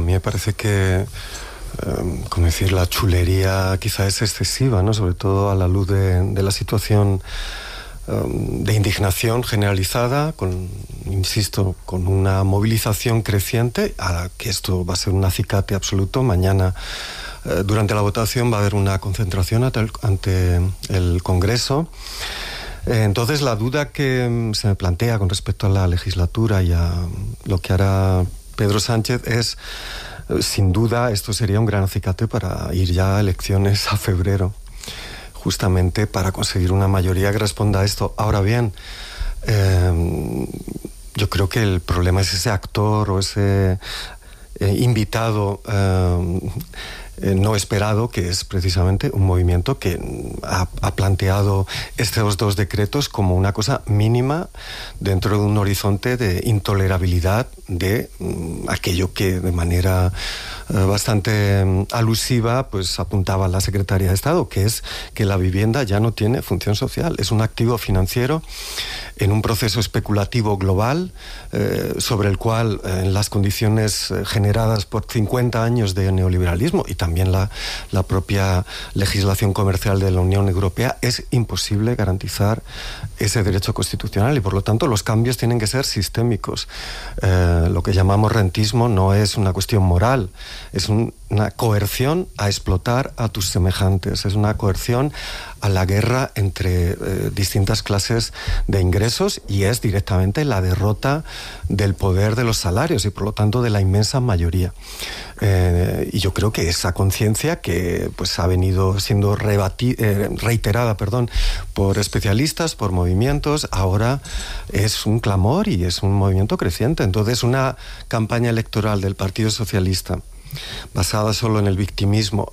mí me parece que, como decir, la chulería quizá es excesiva, ¿no? Sobre todo a la luz de la situación de indignación generalizada, insisto, con una movilización creciente, a que esto va a ser un acicate absoluto. Mañana, durante la votación, va a haber una concentración ante el Congreso. Entonces, la duda que se me plantea con respecto a la legislatura y a lo que hará Pedro Sánchez es, sin duda, esto sería un gran acicate para ir ya a elecciones a febrero, justamente para conseguir una mayoría que responda a esto. Ahora bien, yo creo que el problema es ese actor o ese invitado no esperado, que es precisamente un movimiento que ha planteado estos dos decretos como una cosa mínima dentro de un horizonte de intolerabilidad de aquello que de manera bastante alusiva pues apuntaba la Secretaría de Estado, que es que la vivienda ya no tiene función social, es un activo financiero en un proceso especulativo global sobre el cual en las condiciones generadas por 50 años de neoliberalismo y también la propia legislación comercial de la Unión Europea es imposible garantizar ese derecho constitucional y por lo tanto los cambios tienen que ser sistémicos. Lo que llamamos rentismo no es una cuestión moral, es una coerción a explotar a tus semejantes, es una coerción a la guerra entre distintas clases de ingresos y es directamente la derrota del poder de los salarios y por lo tanto de la inmensa mayoría. Y yo creo que esa conciencia que pues ha venido siendo reiterada por especialistas, por movimientos, ahora es un clamor y es un movimiento creciente. Entonces una campaña electoral del Partido Socialista basada solo en el victimismo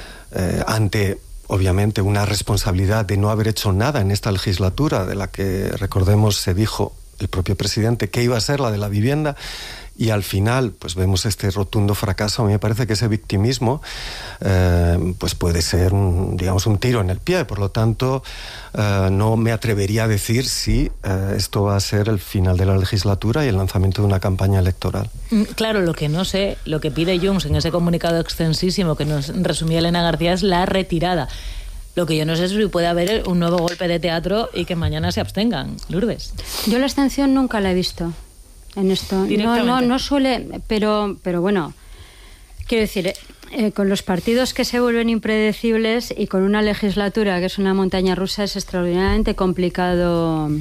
ante obviamente una responsabilidad de no haber hecho nada en esta legislatura, de la que, recordemos, se dijo el propio presidente que iba a ser la de la vivienda, y al final pues vemos este rotundo fracaso. A mí me parece que ese victimismo pues puede ser un tiro en el pie. Por lo tanto, no me atrevería a decir si esto va a ser el final de la legislatura y el lanzamiento de una campaña electoral. Claro, lo que no sé, lo que pide Junts en ese comunicado extensísimo que nos resumía Elena García es la retirada. Lo que yo no sé es si puede haber un nuevo golpe de teatro y que mañana se abstengan. Lourdes. Yo la abstención nunca la he visto en esto. No suele, pero bueno, quiero decir, con los partidos que se vuelven impredecibles y con una legislatura que es una montaña rusa es extraordinariamente complicado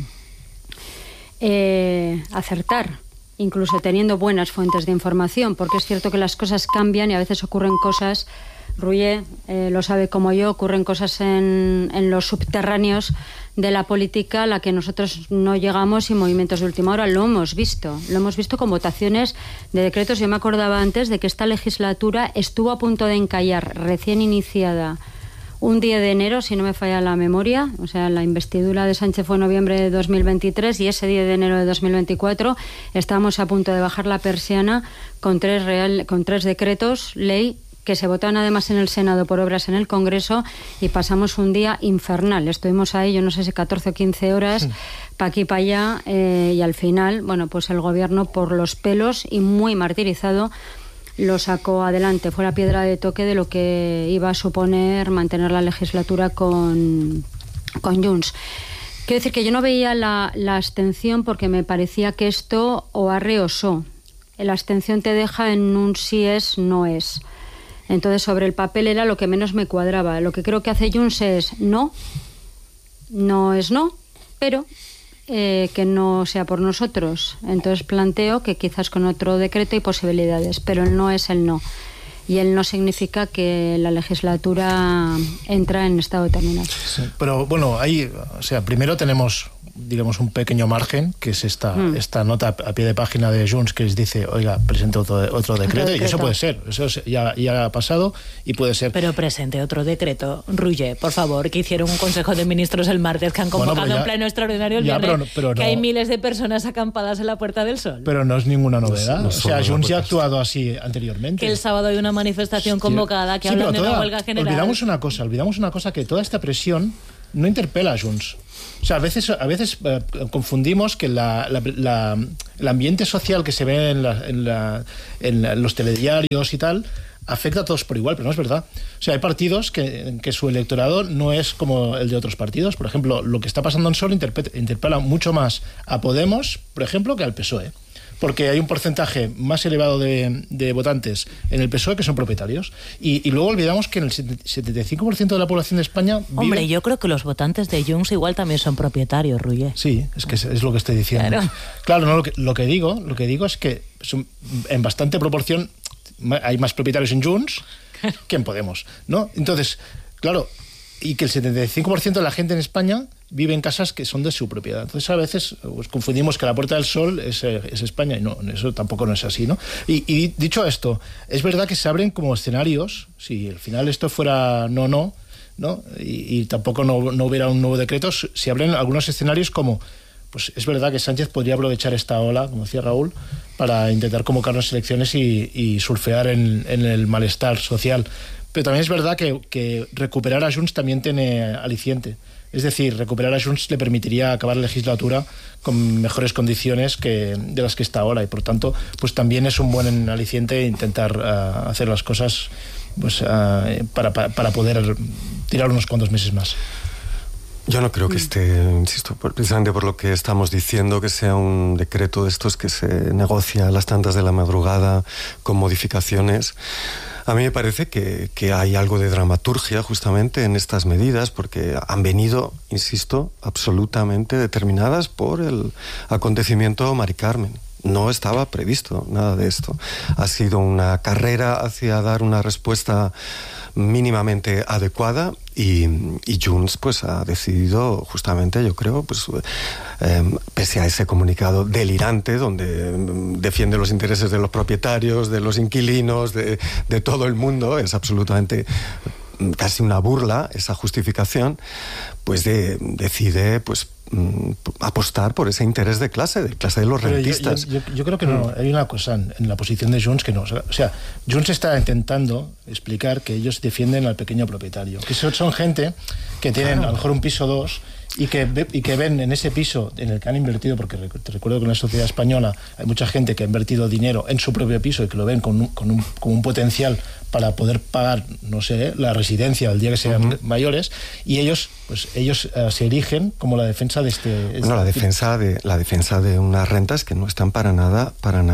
acertar, incluso teniendo buenas fuentes de información, porque es cierto que las cosas cambian y a veces ocurren cosas. Ruye lo sabe como yo, ocurren cosas en los subterráneos de la política a la que nosotros no llegamos y movimientos de última hora lo hemos visto con votaciones de decretos. Yo me acordaba antes de que esta legislatura estuvo a punto de encallar, recién iniciada, un 10 de enero, si no me falla la memoria, o sea, la investidura de Sánchez fue en noviembre de 2023 y ese 10 de enero de 2024 estábamos a punto de bajar la persiana con tres decretos, ley, que se votaron además en el Senado por obras en el Congreso y pasamos un día infernal. Estuvimos ahí, yo no sé si 14 o 15 horas, para aquí para allá, y al final, bueno, pues el gobierno por los pelos y muy martirizado lo sacó adelante. Fue la piedra de toque de lo que iba a suponer mantener la legislatura con Junts. Quiero decir que yo no veía la abstención porque me parecía que esto o arre o so. La abstención te deja en un sí es, no es. Entonces, sobre el papel era lo que menos me cuadraba. Lo que creo que hace Junts es no es no, pero que no sea por nosotros. Entonces planteo que quizás con otro decreto hay posibilidades, pero el no es el no. Y el no significa que la legislatura entra en estado de terminación. Sí, pero bueno, ahí, o sea, primero tenemos, digamos, un pequeño margen, que es esta nota a pie de página de Junts que les dice, oiga, presente otro decreto, y eso puede ser, eso ya ha pasado y puede ser. Pero presente otro decreto, Ruye, por favor, que hicieron un Consejo de Ministros el martes, que han convocado un pleno extraordinario el viernes, pero que hay miles de personas acampadas en la Puerta del Sol. Pero no es ninguna novedad, o sea, Junts ya ha actuado así anteriormente. Que el sábado hay una manifestación convocada que habla de una huelga general. Olvidamos una cosa, que toda esta presión no interpela a Junts. O sea, a veces confundimos que el ambiente social que se ve en los telediarios y tal afecta a todos por igual, pero no es verdad. O sea, hay partidos que su electorado no es como el de otros partidos. Por ejemplo, lo que está pasando en Sol interpela mucho más a Podemos, por ejemplo, que al PSOE. Porque hay un porcentaje más elevado de votantes en el PSOE que son propietarios. Y luego olvidamos que en el 75% de la población de España vive... Hombre, yo creo que los votantes de Junts igual también son propietarios, Ruller. Sí, es que es lo que estoy diciendo. Claro, no, lo que digo es que en bastante proporción hay más propietarios en Junts que en Podemos, ¿no? Entonces, claro, y que el 75% de la gente en España vive en casas que son de su propiedad. Entonces a veces pues, confundimos que la Puerta del Sol es España y no, eso tampoco no es así, ¿no? Y dicho esto, es verdad que se abren como escenarios, si al final esto fuera no, y tampoco no hubiera un nuevo decreto, se abren algunos escenarios como, pues es verdad que Sánchez podría aprovechar esta ola, como decía Raúl, para intentar convocar unas elecciones y surfear en el malestar social. Pero también es verdad que recuperar a Junts también tiene aliciente. Es decir, recuperar a Junts le permitiría acabar la legislatura con mejores condiciones de las que está ahora y por tanto pues también es un buen aliciente intentar hacer las cosas pues, para poder tirar unos cuantos meses más. Yo no creo que esté, insisto, precisamente por lo que estamos diciendo, que sea un decreto de estos que se negocia a las tantas de la madrugada con modificaciones. A mí me parece que hay algo de dramaturgia justamente en estas medidas, porque han venido, insisto, absolutamente determinadas por el acontecimiento Mari Carmen. No estaba previsto nada de esto. Ha sido una carrera hacia dar una respuesta mínimamente adecuada y Junts pues ha decidido justamente, yo creo, pues pese a ese comunicado delirante donde defiende los intereses de los propietarios, de los inquilinos, de todo el mundo, es absolutamente casi una burla esa justificación, pues decide pues apostar por ese interés de clase de los rentistas. Yo creo que no, hay una cosa en la posición de Junts que no. O sea, Junts está intentando explicar que ellos defienden al pequeño propietario, que son gente que tienen a lo mejor un piso o dos y que ven en ese piso en el que han invertido, porque te recuerdo que en la sociedad española hay mucha gente que ha invertido dinero en su propio piso y que lo ven con un potencial para poder pagar, no sé, la residencia el día que sean mayores, y ellos se erigen como la defensa de este... Bueno, la defensa de unas rentas que no están para nada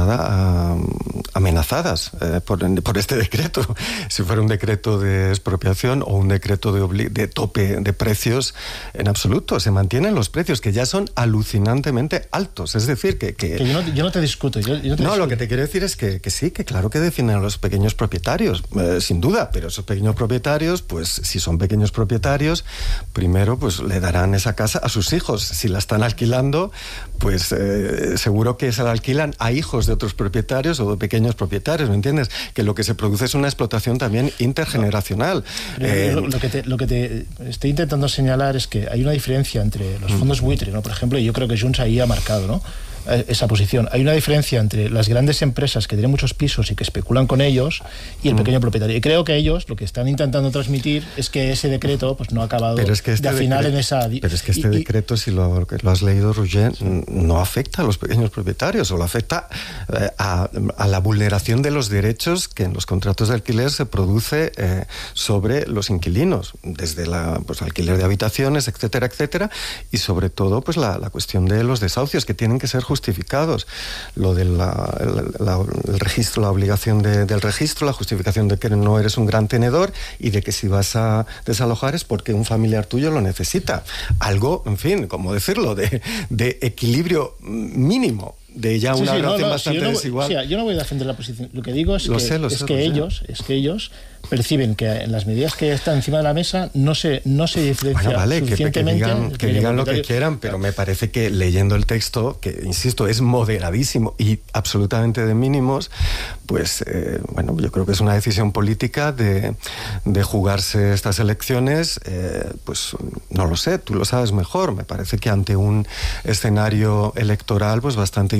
amenazadas por este decreto. Si fuera un decreto de expropiación o un decreto de tope de precios, en absoluto, se mantienen los precios, que ya son alucinantemente altos. Es decir, que yo no te discuto. Lo que te quiero decir es que sí, que claro que defienden a los pequeños propietarios, sin duda, pero esos pequeños propietarios, pues si son pequeños propietarios, primero pues le darán esa casa a sus hijos. Si la están alquilando, pues seguro que se la alquilan a hijos de otros propietarios o de pequeños propietarios, ¿me entiendes? Que lo que se produce es una explotación también intergeneracional. Lo que te estoy intentando señalar es que hay una diferencia entre los fondos buitre, ¿no? Por ejemplo, y yo creo que Junts ahí ha marcado, ¿no?, esa posición. Hay una diferencia entre las grandes empresas que tienen muchos pisos y que especulan con ellos y el pequeño propietario. Y creo que ellos lo que están intentando transmitir es que ese decreto pues no ha acabado de afinar en esa... Pero es que este decreto, si lo has leído, Roger, no afecta a los pequeños propietarios, solo afecta a la vulneración de los derechos que en los contratos de alquiler se produce sobre los inquilinos, desde pues, alquiler de habitaciones, etcétera, etcétera, y sobre todo pues la cuestión de los desahucios, que tienen que ser justificados. Lo del el registro, la obligación del registro, la justificación de que no eres un gran tenedor y de que si vas a desalojar es porque un familiar tuyo lo necesita. Algo, en fin, ¿cómo decirlo?, de equilibrio mínimo, de ya una relación bastante desigual. Yo no voy a defender la posición. Lo que digo es que ellos perciben que en las medidas que están encima de la mesa no se diferencia suficientemente. Que digan lo que quieran, pero me parece que leyendo el texto, que insisto, es moderadísimo y absolutamente de mínimos, pues yo creo que es una decisión política de jugarse estas elecciones, pues no lo sé, tú lo sabes mejor. Me parece que ante un escenario electoral pues bastante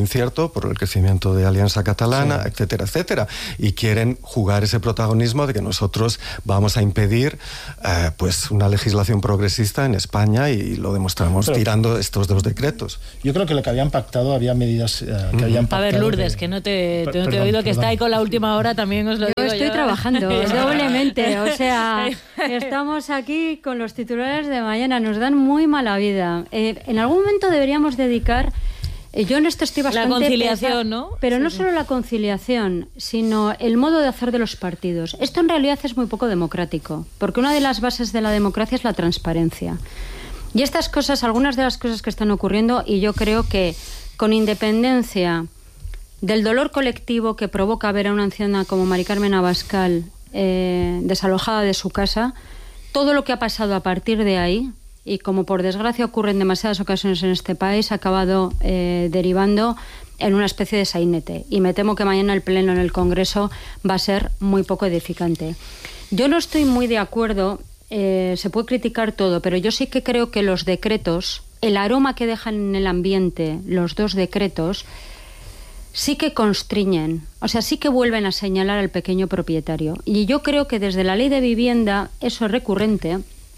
incierto por el crecimiento de Alianza Catalana, sí, etcétera, etcétera, y quieren jugar ese protagonismo de que nosotros vamos a impedir pues una legislación progresista en España, y lo demostramos tirando estos 2 decretos. Yo creo que lo que habían pactado, había medidas que habían pactado. A ver, Lourdes, que no te he oído, que está ahí con la última hora, también os lo digo. Estoy trabajando doblemente, o sea, estamos aquí con los titulares de mañana, nos dan muy mala vida. En algún momento deberíamos dedicar, yo en esto estoy bastante... La conciliación, ¿no? Pero no solo la conciliación, sino el modo de hacer de los partidos. Esto en realidad es muy poco democrático, porque una de las bases de la democracia es la transparencia. Y estas cosas, algunas de las cosas que están ocurriendo, y yo creo que con independencia del dolor colectivo que provoca ver a una anciana como Mari Carmen Abascal desalojada de su casa, todo lo que ha pasado a partir de ahí, y como por desgracia ocurre en demasiadas ocasiones en este país, ha acabado derivando en una especie de sainete. Y me temo que mañana el pleno en el Congreso va a ser muy poco edificante. Yo no estoy muy de acuerdo, se puede criticar todo, pero yo sí que creo que los decretos, el aroma que dejan en el ambiente los 2 decretos, sí que constriñen, o sea, sí que vuelven a señalar al pequeño propietario. Y yo creo que desde la ley de vivienda, eso es recurrente,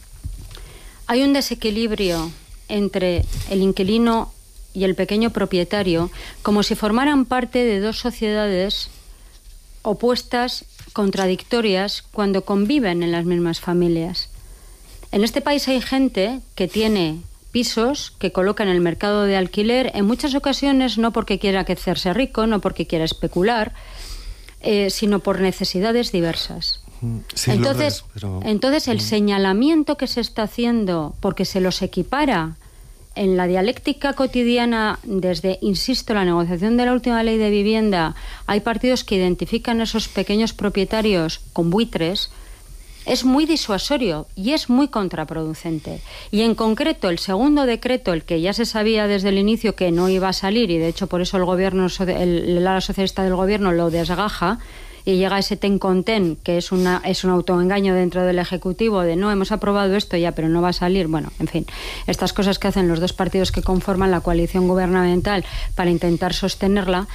hay un desequilibrio entre el inquilino y el pequeño propietario, como si formaran parte de 2 sociedades opuestas, contradictorias, cuando conviven en las mismas familias. En este país hay gente que tiene pisos que coloca en el mercado de alquiler, en muchas ocasiones no porque quiera hacerse rico, no porque quiera especular, sino por necesidades diversas. Sí, entonces, entonces el señalamiento que se está haciendo, porque se los equipara en la dialéctica cotidiana desde, insisto, la negociación de la última ley de vivienda, hay partidos que identifican a esos pequeños propietarios con buitres, es muy disuasorio y es muy contraproducente. Y en concreto el segundo decreto, el que ya se sabía desde el inicio que no iba a salir, y de hecho por eso el gobierno, el ala socialista del gobierno lo desgaja, y llega ese ten con ten, que es un autoengaño dentro del Ejecutivo de no, hemos aprobado esto ya, pero no va a salir. Bueno, en fin, estas cosas que hacen los 2 partidos que conforman la coalición gubernamental para intentar sostenerla.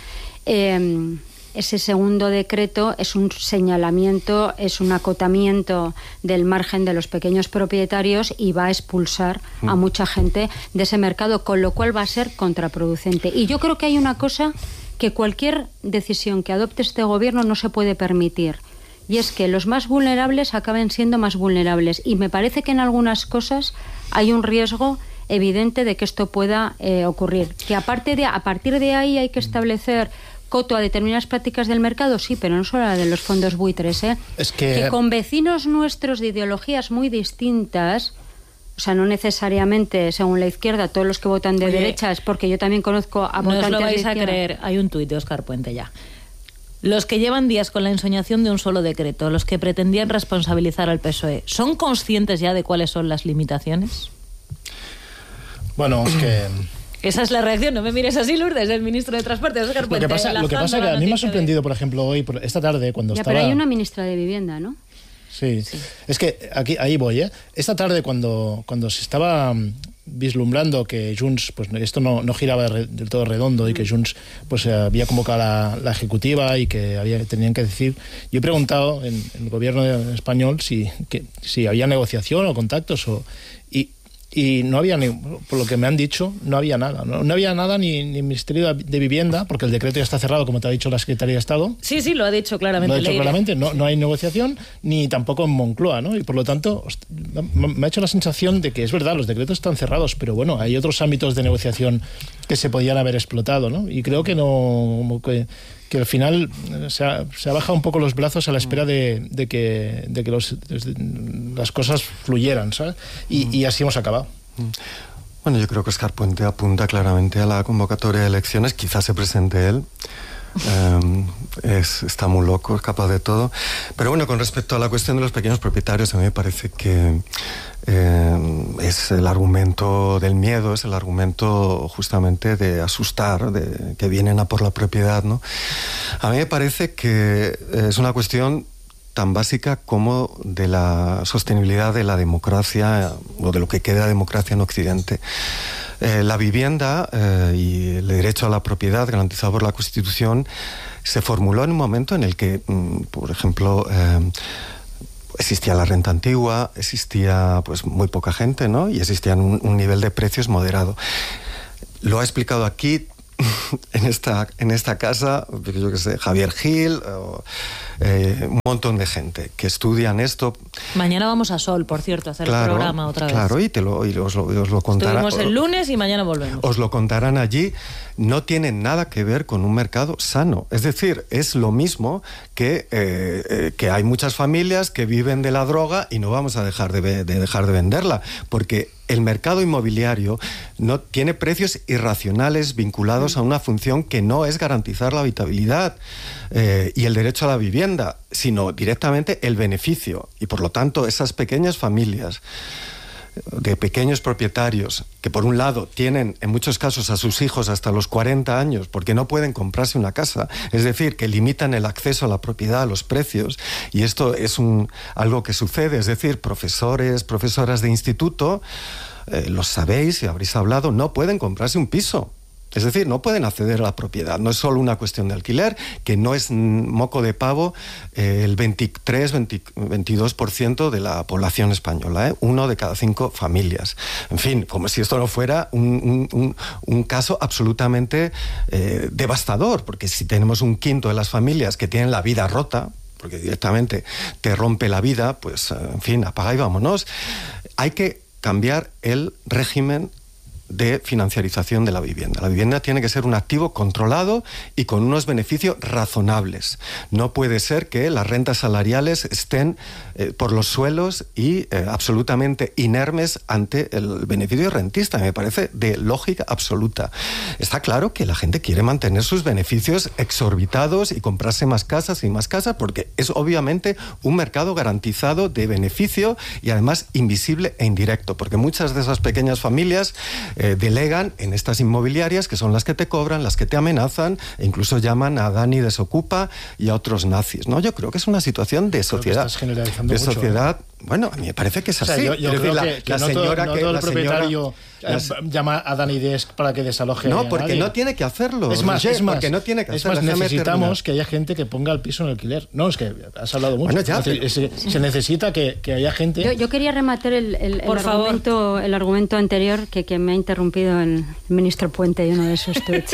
Ese segundo decreto es un señalamiento, es un acotamiento del margen de los pequeños propietarios y va a expulsar a mucha gente de ese mercado, con lo cual va a ser contraproducente. Y yo creo que hay una cosa que cualquier decisión que adopte este gobierno no se puede permitir, y es que los más vulnerables acaben siendo más vulnerables, y me parece que en algunas cosas hay un riesgo evidente de que esto pueda ocurrir, que a partir de ahí hay que establecer coto a determinadas prácticas del mercado, sí, pero no solo la de los fondos buitres, Es que con vecinos nuestros de ideologías muy distintas, o sea, no necesariamente según la izquierda, todos los que votan de derechas, porque yo también conozco a votantes de izquierda. No os lo vais a creer, hay un tuit de Óscar Puente ya. Los que llevan días con la ensoñación de un solo decreto, los que pretendían responsabilizar al PSOE, ¿son conscientes ya de cuáles son las limitaciones? Bueno, es que... Esa es la reacción, no me mires así, Lourdes, el ministro de Transporte, Óscar Puente. Lo que pasa es que a mí me ha sorprendido, por ejemplo, hoy, esta tarde, cuando estaba... Pero hay una ministra de Vivienda, ¿no? Sí. Es que ahí voy, Esta tarde, cuando se estaba vislumbrando que Junts, pues esto no giraba del todo redondo, y que Junts pues había convocado a la ejecutiva y que tenían que decir, yo he preguntado en el gobierno español si había negociación o contactos y no había, por lo que me han dicho, no había nada. No había nada ni Ministerio de Vivienda, porque el decreto ya está cerrado, como te ha dicho la Secretaría de Estado. Sí, lo ha dicho claramente. Lo ha dicho claramente, no hay negociación, ni tampoco en Moncloa, ¿no? Y por lo tanto, me ha hecho la sensación de que es verdad, los decretos están cerrados, pero bueno, hay otros ámbitos de negociación que se podían haber explotado, ¿no? Y creo que que al final se ha bajado un poco los brazos a la espera de que las cosas fluyeran, ¿sabes? Y así hemos acabado. Bueno, yo creo que Óscar Puente apunta claramente a la convocatoria de elecciones, quizás se presente él. Está muy loco, es capaz de todo. Pero bueno, con respecto a la cuestión de los pequeños propietarios, a mí me parece que es el argumento del miedo, es el argumento justamente de asustar, de que vienen a por la propiedad, ¿no? A mí me parece que es una cuestión tan básica como de la sostenibilidad de la democracia, o de lo que queda de democracia en Occidente. La vivienda y el derecho a la propiedad garantizado por la Constitución se formuló en un momento en el que, por ejemplo, existía la renta antigua, existía pues muy poca gente, ¿no? Y existía un nivel de precios moderado. Lo ha explicado aquí en esta casa, yo qué sé, Javier Gil, un montón de gente que estudian esto. Mañana vamos a Sol, por cierto, a hacer el programa otra vez. Claro, y os lo contarán. Estuvimos el lunes y mañana volvemos. Os lo contarán allí. No tiene nada que ver con un mercado sano. Es decir, es lo mismo que hay muchas familias que viven de la droga y no vamos a dejar de venderla, porque el mercado inmobiliario no tiene precios irracionales vinculados a una función que no es garantizar la habitabilidad y el derecho a la vivienda, sino directamente el beneficio. Y por lo tanto, esas pequeñas familias de pequeños propietarios que por un lado tienen en muchos casos a sus hijos hasta los 40 años porque no pueden comprarse una casa, es decir, que limitan el acceso a la propiedad, a los precios, y esto es algo que sucede, es decir, profesoras de instituto, lo sabéis y habréis hablado, no pueden comprarse un piso. Es decir, no pueden acceder a la propiedad. No es solo una cuestión de alquiler, que no es moco de pavo el 22% de la población española, 1 de cada 5 familias. En fin, como si esto no fuera un caso absolutamente devastador, porque si tenemos un quinto de las familias que tienen la vida rota, porque directamente te rompe la vida, pues, en fin, apaga y vámonos. Hay que cambiar el régimen de financiarización de la vivienda. La vivienda tiene que ser un activo controlado y con unos beneficios razonables. No puede ser que las rentas salariales estén por los suelos y absolutamente inermes ante el beneficio rentista. Me parece de lógica absoluta. Está claro que la gente quiere mantener sus beneficios exorbitados y comprarse más casas y más casas porque es obviamente un mercado garantizado de beneficio y además invisible e indirecto, porque muchas de esas pequeñas familias delegan en estas inmobiliarias que son las que te cobran, las que te amenazan e incluso llaman a Dani Desocupa y a otros nazis, ¿no? Yo creo que es una situación de sociedad. Estás generalizando mucho, sociedad. Bueno, a mí me parece que es así. O sea, yo creo que la señora no todo el propietario llama a Dani Desk para que desaloje. No, porque a nadie. No tiene que hacerlo. Es más, porque no tiene que hacerlo. Necesitamos que haya gente que ponga el piso en alquiler. No, es que has hablado mucho. Bueno, ya, se necesita que haya gente. Yo quería rematar el argumento anterior que me ha interrumpido el ministro Puente y uno de sus tweets.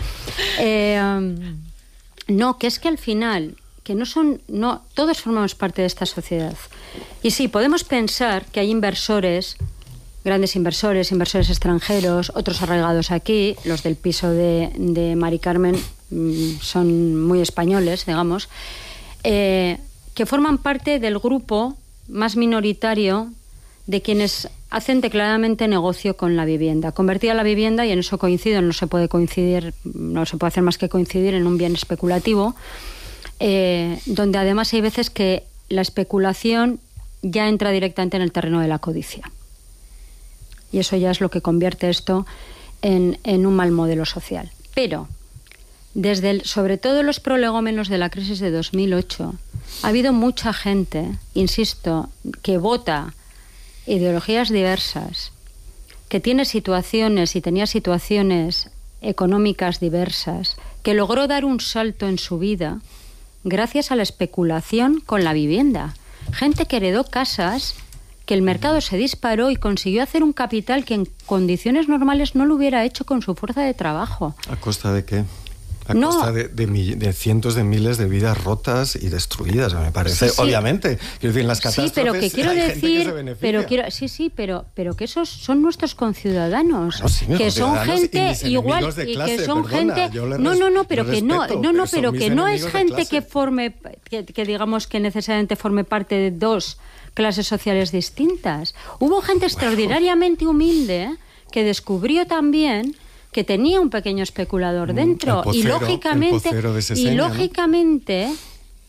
No, que es que al final que no todos formamos parte de esta sociedad. Y sí, podemos pensar que hay inversores, grandes inversores extranjeros, otros arraigados aquí, los del piso de Mari Carmen son muy españoles, digamos, que forman parte del grupo más minoritario de quienes hacen declaradamente negocio con la vivienda. Convertida la vivienda, y en eso coincido, no se puede hacer más que coincidir en un bien especulativo, donde además hay veces que la especulación ya entra directamente en el terreno de la codicia. Y eso ya es lo que convierte esto en un mal modelo social. Pero, sobre todo los prolegómenos de la crisis de 2008, ha habido mucha gente, insisto, que vota ideologías diversas, que tiene situaciones y tenía situaciones económicas diversas, que logró dar un salto en su vida gracias a la especulación con la vivienda. Gente que heredó casas, que el mercado se disparó y consiguió hacer un capital que en condiciones normales no lo hubiera hecho con su fuerza de trabajo. ¿A costa de qué? Costa de cientos de miles de vidas rotas y destruidas, me parece. Sí. Obviamente. Quiero decir, en las catástrofes. Sí, pero que quiero decir. Pero que esos son nuestros conciudadanos. Bueno, que son gente igual. Y que son gente. Pero que no es gente que forme. Que digamos que necesariamente forme parte de dos clases sociales distintas. Hubo gente extraordinariamente humilde que descubrió también que tenía un pequeño especulador dentro y lógicamente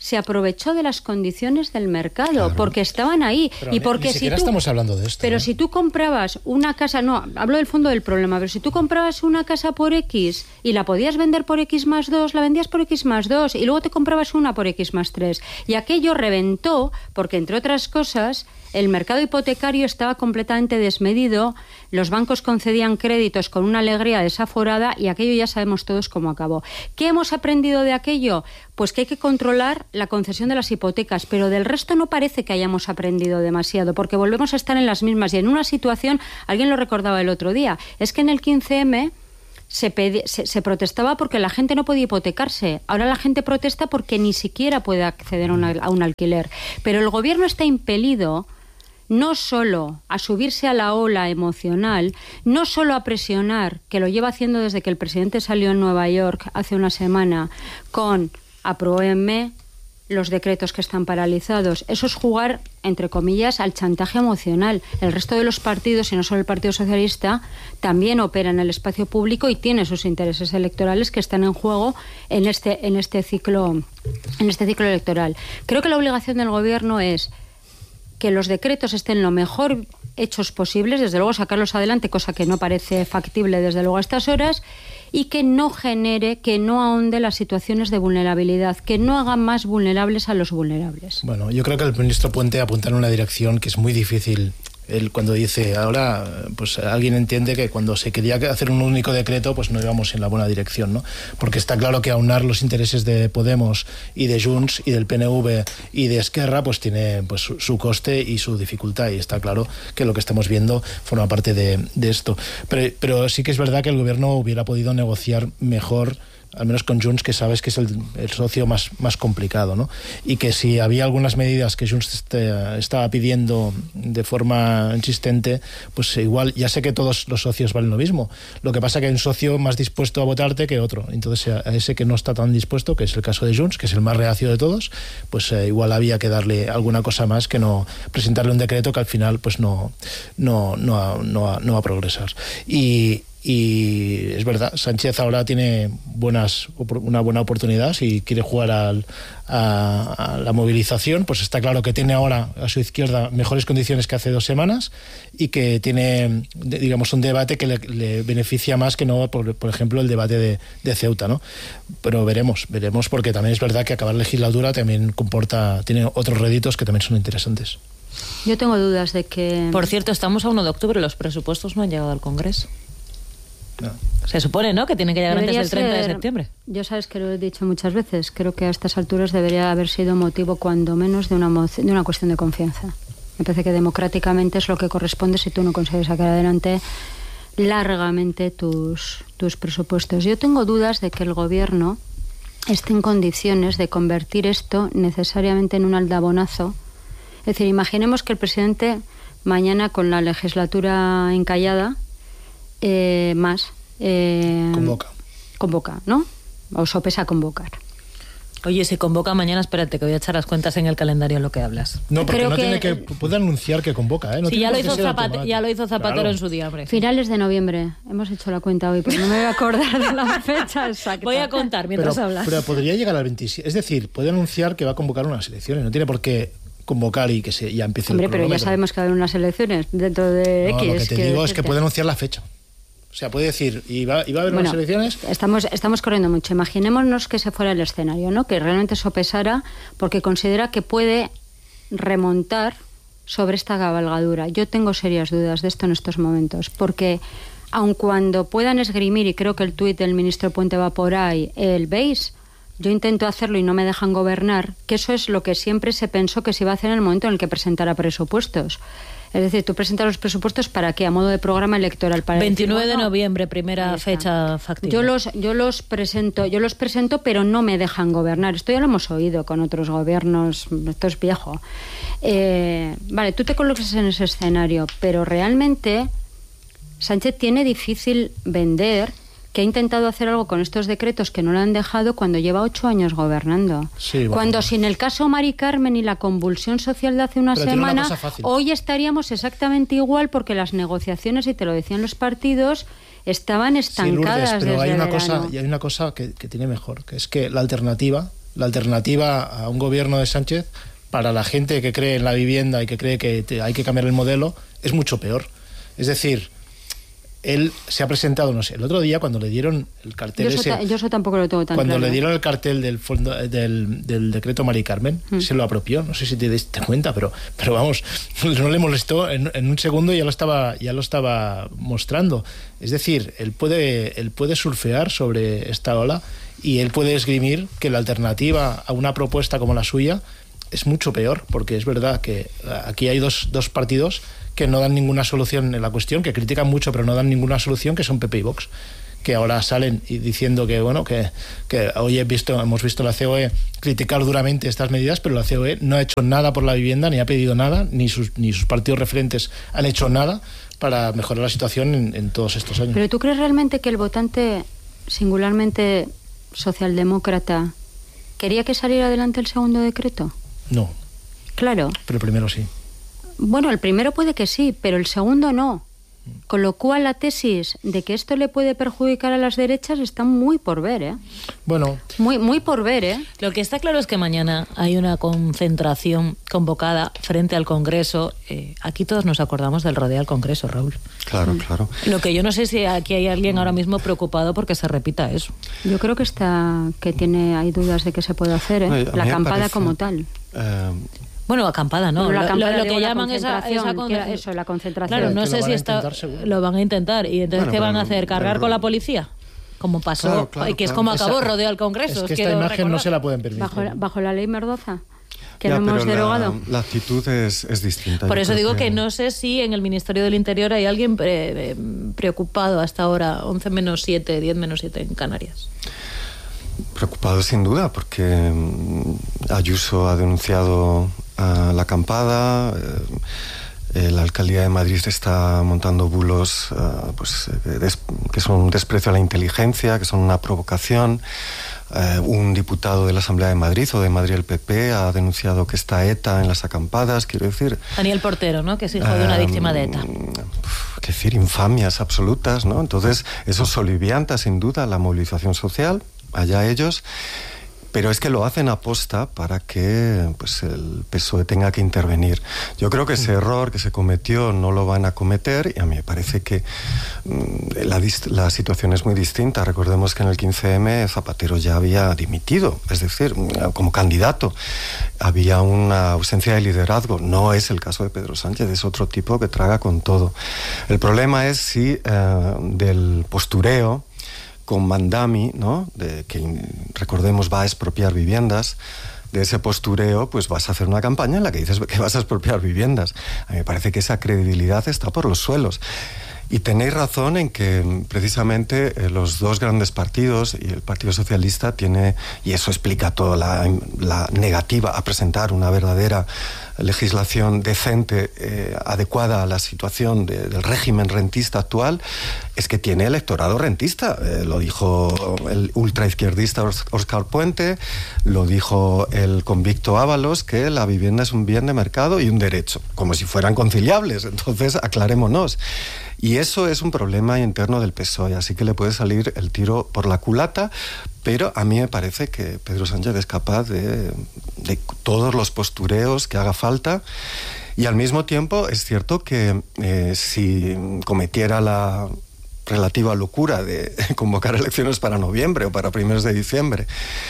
se aprovechó de las condiciones del mercado, porque estaban ahí. Pero y porque ni siquiera estamos hablando de esto. Pero si tú comprabas una casa, no, hablo del fondo del problema, pero si tú comprabas una casa por X y la podías vender por X más 2, la vendías por X más 2 y luego te comprabas una por X más 3. Y aquello reventó porque, entre otras cosas, el mercado hipotecario estaba completamente desmedido, los bancos concedían créditos con una alegría desaforada y aquello ya sabemos todos cómo acabó. ¿Qué hemos aprendido de aquello? Pues que hay que controlar la concesión de las hipotecas, pero del resto no parece que hayamos aprendido demasiado, porque volvemos a estar en las mismas y en una situación, alguien lo recordaba el otro día, es que en el 15M se protestaba porque la gente no podía hipotecarse. Ahora la gente protesta porque ni siquiera puede acceder a un alquiler. Pero el gobierno está impelido no solo a subirse a la ola emocional, no solo a presionar, que lo lleva haciendo desde que el presidente salió en Nueva York hace una semana, con apruébenme los decretos que están paralizados. Eso es jugar, entre comillas, al chantaje emocional. El resto de los partidos, y no solo el Partido Socialista, también opera en el espacio público y tiene sus intereses electorales que están en juego en este ciclo electoral. Creo que la obligación del gobierno es que los decretos estén lo mejor hechos posibles, desde luego sacarlos adelante, cosa que no parece factible desde luego a estas horas, y que no genere, que no ahonde las situaciones de vulnerabilidad, que no haga más vulnerables a los vulnerables. Bueno, yo creo que el ministro Puente apunta en una dirección que es muy difícil. Él cuando dice, ahora, pues alguien entiende que cuando se quería hacer un único decreto, pues no íbamos en la buena dirección, ¿no? Porque está claro que aunar los intereses de Podemos y de Junts y del PNV y de Esquerra, pues tiene pues su coste y su dificultad, y está claro que lo que estamos viendo forma parte de esto. Pero sí que es verdad que el gobierno hubiera podido negociar mejor, al menos con Junts, que sabes que es el socio más complicado, ¿no? Y que si había algunas medidas que Junts estaba pidiendo de forma insistente, pues igual, ya sé que todos los socios valen lo mismo. Lo que pasa que hay un socio más dispuesto a votarte que otro. Entonces, a ese que no está tan dispuesto, que es el caso de Junts, que es el más reacio de todos, pues igual había que darle alguna cosa más que no presentarle un decreto que al final pues no va a progresar. Y es verdad, Sánchez ahora tiene una buena oportunidad si quiere jugar a la movilización. Pues está claro que tiene ahora a su izquierda mejores condiciones que hace 2 semanas y que tiene, digamos, un debate que le beneficia más que no, por ejemplo, el debate de Ceuta, ¿no? Pero veremos, porque también es verdad que acabar legislatura también tiene otros réditos que también son interesantes. Yo tengo dudas de que... Por cierto, estamos a 1 de octubre, los presupuestos no han llegado al Congreso. No. Se supone, ¿no?, que tienen que llegar Debería antes del 30 de septiembre. Yo sabes que lo he dicho muchas veces. Creo que a estas alturas debería haber sido motivo, cuando menos, de una cuestión de confianza. Me parece que democráticamente es lo que corresponde si tú no consigues sacar adelante largamente tus presupuestos. Yo tengo dudas de que el gobierno esté en condiciones de convertir esto necesariamente en un aldabonazo. Es decir, imaginemos que el presidente mañana, con la legislatura encallada, convoca, ¿no? O sopesa convocar. Oye, si convoca mañana, espérate, que voy a echar las cuentas en el calendario en lo que hablas. No, porque puede anunciar que convoca, ¿eh? No, sí, ya lo hizo Zapatero claro. En su día, hombre. Finales de noviembre. Hemos hecho la cuenta hoy, pero no me voy a acordar de la fecha exacta. Voy a contar mientras hablas. Pero podría llegar al 27. Es decir, puede anunciar que va a convocar unas elecciones. No tiene por qué convocar y que ya empiece el cronómetro. Pero ya sabemos que va a haber unas elecciones dentro de X. Lo que te digo es que puede anunciar la fecha. O sea, puede decir, ¿y va a haber unas elecciones? Estamos corriendo mucho. Imaginémonos que ese fuera el escenario, ¿no? Que realmente sopesara porque considera que puede remontar sobre esta cabalgadura. Yo tengo serias dudas de esto en estos momentos, porque aun cuando puedan esgrimir, y creo que el tuit del ministro Puente va por ahí, ¿veis? Yo intento hacerlo y no me dejan gobernar, que eso es lo que siempre se pensó que se iba a hacer en el momento en el que presentara presupuestos. Es decir, tú presentas los presupuestos ¿para qué? A modo de programa electoral. Para 29 de noviembre, primera fecha factible. Yo los presento, pero no me dejan gobernar. Esto ya lo hemos oído con otros gobiernos, esto es viejo. Vale, tú te colocas en ese escenario, pero realmente Sánchez tiene difícil vender que ha intentado hacer algo con estos decretos que no le han dejado cuando lleva 8 años gobernando. Sí, bueno. Cuando sin el caso Mari Carmen y la convulsión social de hace una semana, hoy estaríamos exactamente igual, porque las negociaciones, y te lo decían los partidos, estaban estancadas. Sí, Lourdes, pero desde hay una cosa que tiene mejor, que es que la alternativa La alternativa a un gobierno de Sánchez, para la gente que cree en la vivienda y que cree que hay que cambiar el modelo, es mucho peor. Es decir, él se ha presentado, no sé, el otro día cuando le dieron el cartel yo eso tampoco lo tengo tan cuando claro. le dieron el cartel del fondo del decreto Mari Carmen, se lo apropió, no sé si te diste cuenta, pero vamos, no le molestó, en un segundo ya lo estaba mostrando. Es decir, él puede surfear sobre esta ola y él puede esgrimir que la alternativa a una propuesta como la suya es mucho peor, porque es verdad que aquí hay dos partidos que no dan ninguna solución en la cuestión, que critican mucho pero no dan ninguna solución, que son PP y Vox, que ahora salen y diciendo que bueno, que hoy hemos visto la COE criticar duramente estas medidas, pero la COE no ha hecho nada por la vivienda, ni ha pedido nada, ni sus partidos referentes han hecho nada para mejorar la situación en todos estos años. ¿Pero tú crees realmente que el votante, singularmente socialdemócrata, quería que saliera adelante el segundo decreto? No. Claro. Pero el primero sí. Bueno, el primero puede que sí, pero el segundo no. Con lo cual la tesis de que esto le puede perjudicar a las derechas está muy por ver, ¿eh? Bueno. Muy por ver, ¿eh? Lo que está claro es que mañana hay una concentración convocada frente al Congreso. Aquí todos nos acordamos del rodeo al Congreso, Raúl. Claro, claro. Lo que yo no sé si aquí hay alguien ahora mismo preocupado porque se repita eso. Yo creo que hay dudas de que se puede hacer, ¿eh? Oye, la acampada como tal. Bueno, acampada, ¿no? Bueno, lo que llaman esa la concentración. Claro, no sé si lo van a intentar. ¿Y entonces qué van a hacer? ¿Cargar con la policía? Como pasó, claro, que es como acabó rodeo al Congreso. Es que esta imagen no se la pueden permitir. Bajo la ley Mendoza, que Ya, no hemos pero derogado. La actitud es distinta. Por Yo eso creo digo que no sé si en el Ministerio del Interior hay alguien preocupado hasta ahora, 11 menos 7, 10 menos 7 en Canarias. Preocupado sin duda, porque Ayuso ha denunciado la acampada, la Alcaldía de Madrid está montando bulos que son un desprecio a la inteligencia, que son una provocación. Un diputado de la Asamblea de Madrid o de Madrid el PP ha denunciado que está ETA en las acampadas, quiero decir... Daniel Portero, ¿no? Que es hijo de una víctima de ETA. Qué decir, infamias absolutas, ¿no? Entonces, eso solivianta sin duda la movilización social, allá ellos, pero es que lo hacen aposta para que pues, el PSOE tenga que intervenir. Yo creo que ese error que se cometió no lo van a cometer, y a mí me parece que la situación es muy distinta. Recordemos que en el 15M Zapatero ya había dimitido, es decir, como candidato. Había una ausencia de liderazgo. No es el caso de Pedro Sánchez, es otro tipo que traga con todo. El problema es si del postureo con Mandami, ¿no? Que recordemos va a expropiar viviendas, de ese postureo, pues vas a hacer una campaña en la que dices que vas a expropiar viviendas. A mí me parece que esa credibilidad está por los suelos. Y tenéis razón en que precisamente los dos grandes partidos y el Partido Socialista tiene, y eso explica toda la negativa a presentar una verdadera legislación decente, adecuada a la situación del régimen rentista actual, es que tiene electorado rentista. Lo dijo el ultraizquierdista Óscar Puente, lo dijo el convicto Ábalos, que la vivienda es un bien de mercado y un derecho, como si fueran conciliables. Entonces, aclarémonos. Y eso es un problema interno del PSOE, así que le puede salir el tiro por la culata, pero a mí me parece que Pedro Sánchez es capaz de todos los postureos que haga falta, y al mismo tiempo es cierto que si cometiera la relativa locura de convocar elecciones para noviembre o para primeros de diciembre,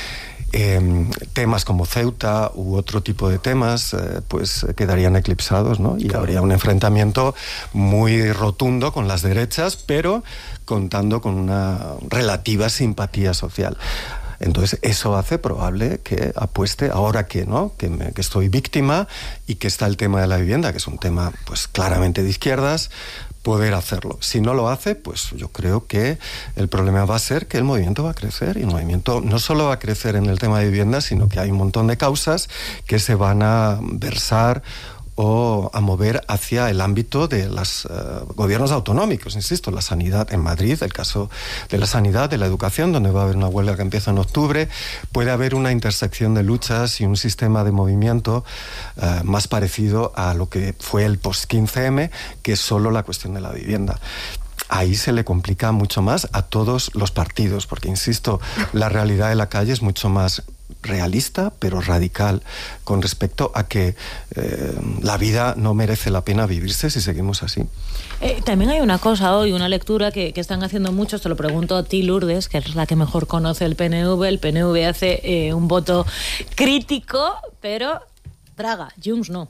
temas como Ceuta u otro tipo de temas pues quedarían eclipsados, ¿no? Y habría un enfrentamiento muy rotundo con las derechas, pero contando con una relativa simpatía social. Entonces eso hace probable que apueste, ahora que estoy víctima y que está el tema de la vivienda, que es un tema pues claramente de izquierdas, poder hacerlo. Si no lo hace, pues yo creo que el problema va a ser que el movimiento va a crecer, y el movimiento no solo va a crecer en el tema de vivienda, sino que hay un montón de causas que se van a versar o a mover hacia el ámbito de los gobiernos autonómicos. Insisto, la sanidad en Madrid, el caso de la sanidad, de la educación, donde va a haber una huelga que empieza en octubre, puede haber una intersección de luchas y un sistema de movimiento más parecido a lo que fue el post-15M, que es solo la cuestión de la vivienda. Ahí se le complica mucho más a todos los partidos, porque, insisto, la realidad de la calle es mucho más realista, pero radical, con respecto a que la vida no merece la pena vivirse si seguimos así. También hay una cosa hoy, una lectura que están haciendo muchos, te lo pregunto a ti, Lourdes, que es la que mejor conoce el PNV. El PNV hace un voto crítico, pero traga, Junts no.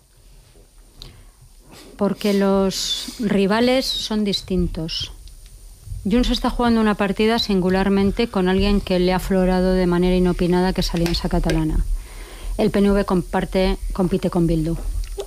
Porque los rivales son distintos. Junts está jugando una partida singularmente con alguien que le ha aflorado de manera inopinada, que es Alianza Catalana. El PNV compite con Bildu.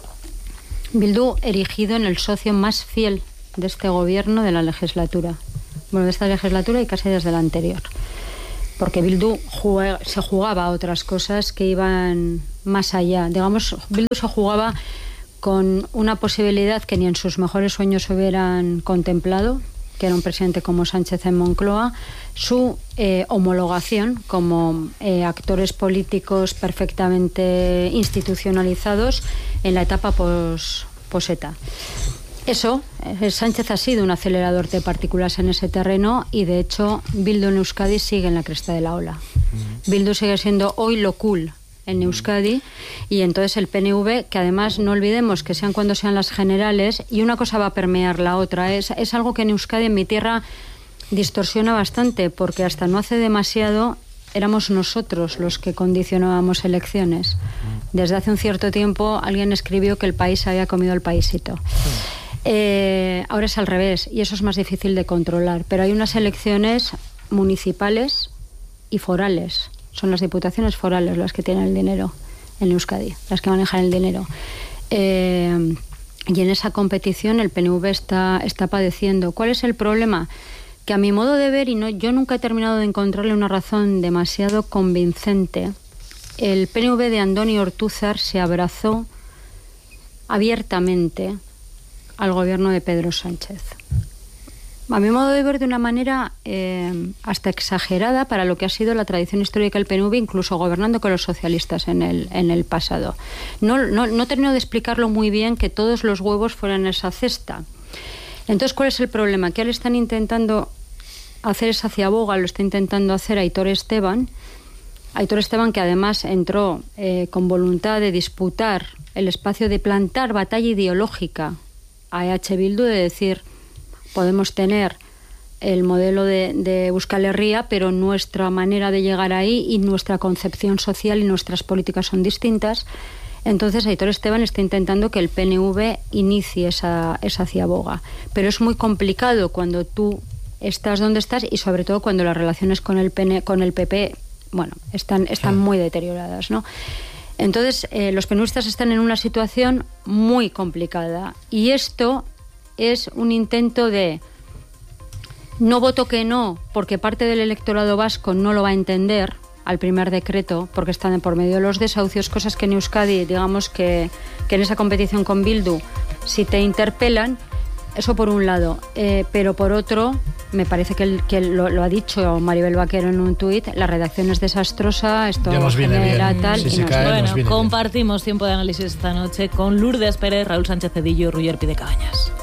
Bildu erigido en el socio más fiel de este gobierno de la legislatura. Bueno, de esta legislatura y casi desde la anterior. Porque Bildu se jugaba a otras cosas que iban más allá. Digamos, Bildu se jugaba con una posibilidad que ni en sus mejores sueños hubieran contemplado, que era un presidente como Sánchez en Moncloa, su homologación como actores políticos perfectamente institucionalizados en la etapa pos-ETA. Eso, Sánchez ha sido un acelerador de partículas en ese terreno y, de hecho, Bildu en Euskadi sigue en la cresta de la ola. Bildu sigue siendo hoy lo cool en Euskadi, y entonces el PNV, que además no olvidemos que sean cuando sean las generales, y una cosa va a permear la otra. Es algo que en Euskadi, en mi tierra, distorsiona bastante, porque hasta no hace demasiado éramos nosotros los que condicionábamos elecciones. Desde hace un cierto tiempo alguien escribió que el país había comido el paisito. Ahora es al revés, y eso es más difícil de controlar, pero hay unas elecciones municipales y forales. Son las diputaciones forales las que tienen el dinero en Euskadi, las que manejan el dinero. Y en esa competición el PNV está padeciendo. ¿Cuál es el problema? Que a mi modo de ver, yo nunca he terminado de encontrarle una razón demasiado convincente, el PNV de Andoni Ortúzar se abrazó abiertamente al gobierno de Pedro Sánchez. A mi modo de ver, de una manera hasta exagerada para lo que ha sido la tradición histórica del PNV, incluso gobernando con los socialistas en el pasado. No termino de explicarlo muy bien, que todos los huevos fueran en esa cesta. Entonces, ¿cuál es el problema? Que ahora están intentando hacer esa ciaboga, lo está intentando hacer Aitor Esteban, que además entró con voluntad de disputar el espacio, de plantar batalla ideológica a EH Bildu, de decir, podemos tener el modelo de Euskal Herria, pero nuestra manera de llegar ahí y nuestra concepción social y nuestras políticas son distintas. Entonces Aitor Esteban está intentando que el PNV inicie esa ciaboga. Pero es muy complicado cuando tú estás donde estás, y sobre todo cuando las relaciones con el PP, bueno, están muy deterioradas, ¿no? Entonces los penuistas están en una situación muy complicada, y esto es un intento de no voto que no, porque parte del electorado vasco no lo va a entender al primer decreto, porque están de por medio de los desahucios, cosas que en Euskadi, digamos que en esa competición con Bildu, si te interpelan, eso por un lado, pero por otro, me parece que lo ha dicho Maribel Vaquero en un tuit, la redacción es desastrosa, esto genera tal, si y bueno, compartimos tiempo de análisis esta noche con Lourdes Pérez, Raúl Sánchez Cedillo y Ruller Pidecabañas.